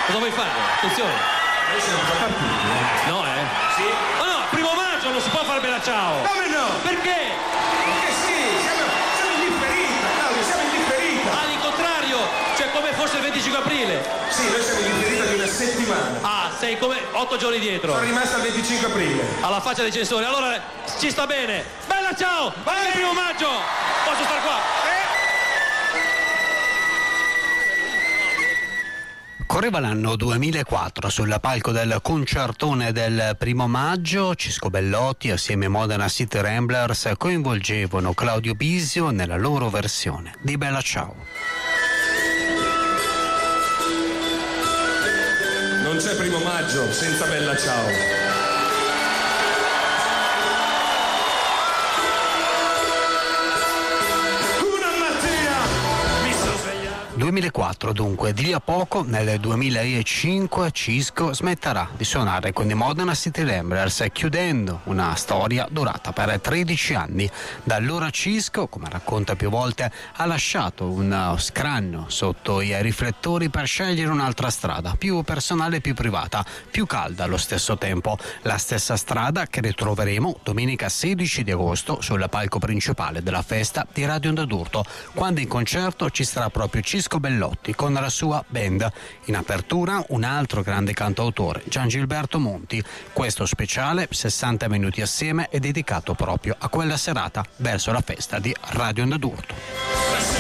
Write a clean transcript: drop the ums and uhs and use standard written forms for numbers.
Cosa vuoi fare? Attenzione. Noi siamo già partiti. No, Sì? Ma no, 1 maggio non si può fare bella ciao. Come no? Perché? Perché sì, siamo in differita, Claudio, siamo in differita. All'incontrario, cioè come fosse il 25 aprile. Sì, noi siamo in differita di una settimana. Ah, sei come 8 giorni dietro. Sono rimasta al 25 aprile. Alla faccia dei censori. Allora, ci sta bene. Bella ciao! Vai il 1 maggio! Posso star qua? Correva l'anno 2004, sul palco del concertone del 1 maggio, Cisco Bellotti assieme a Modena City Ramblers coinvolgevano Claudio Bisio nella loro versione di Bella Ciao. Non c'è 1 maggio senza Bella Ciao. 2004 dunque, di lì a poco nel 2005 Cisco smetterà di suonare con i Modena City Ramblers, chiudendo una storia durata per 13 anni. Da allora Cisco, come racconta più volte, ha lasciato un scranno sotto i riflettori per scegliere un'altra strada, più personale e più privata, più calda allo stesso tempo. La stessa strada che ritroveremo domenica 16 di agosto sul palco principale della festa di Radio Onda d'Urto, quando in concerto ci sarà proprio Cisco Bellotti con la sua band. In apertura un altro grande cantautore, Giangilberto Monti. Questo speciale 60 minuti assieme è dedicato proprio a quella serata verso la festa di Radio Onda d'Urto.